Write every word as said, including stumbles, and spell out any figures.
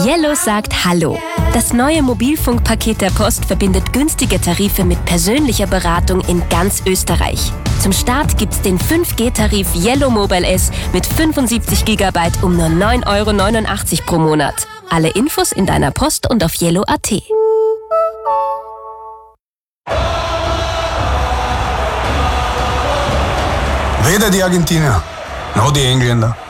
Yellow sagt Hallo. Das neue Mobilfunkpaket der Post verbindet günstige Tarife mit persönlicher Beratung in ganz Österreich. Zum Start gibt's den fünf G-Tarif Yellow Mobile S mit fünfundsiebzig Gigabyte um nur neun Euro neunundachtzig pro Monat. Alle Infos in deiner Post und auf yellow punkt at. Weder die Argentinier noch die Engländer